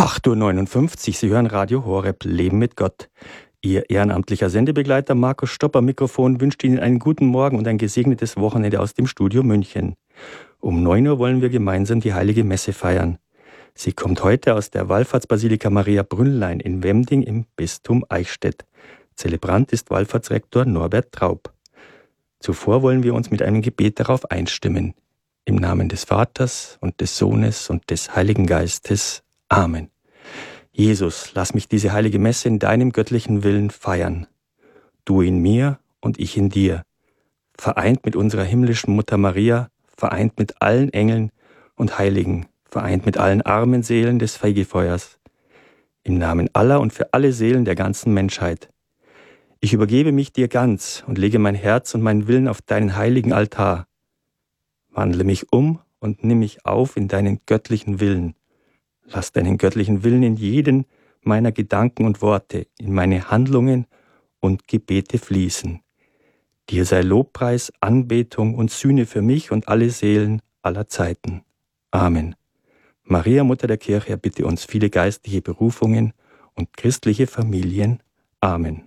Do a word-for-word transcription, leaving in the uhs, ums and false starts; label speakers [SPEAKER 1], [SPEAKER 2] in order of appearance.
[SPEAKER 1] acht Uhr neunundfünfzig, Sie hören Radio Horeb, Leben mit Gott. Ihr ehrenamtlicher Sendebegleiter Markus Stopp am Mikrofon wünscht Ihnen einen guten Morgen und ein gesegnetes Wochenende aus dem Studio München. Um neun Uhr wollen wir gemeinsam die Heilige Messe feiern. Sie kommt heute aus der Wallfahrtsbasilika Maria Brünnlein in Wemding im Bistum Eichstätt. Zelebrant ist Wallfahrtsrektor Norbert Traub. Zuvor wollen wir uns mit einem Gebet darauf einstimmen. Im Namen des Vaters und des Sohnes und des Heiligen Geistes. Amen. Jesus, lass mich diese heilige Messe in deinem göttlichen Willen feiern. Du in mir und ich in dir. Vereint mit unserer himmlischen Mutter Maria, vereint mit allen Engeln und Heiligen, vereint mit allen armen Seelen des Fegefeuers. Im Namen aller und für alle Seelen der ganzen Menschheit. Ich übergebe mich dir ganz und lege mein Herz und meinen Willen auf deinen heiligen Altar. Wandle mich um und nimm mich auf in deinen göttlichen Willen. Lass deinen göttlichen Willen in jeden meiner Gedanken und Worte, in meine Handlungen und Gebete fließen. Dir sei Lobpreis, Anbetung und Sühne für mich und alle Seelen aller Zeiten. Amen. Maria, Mutter der Kirche, erbitte uns viele geistliche Berufungen und christliche Familien. Amen.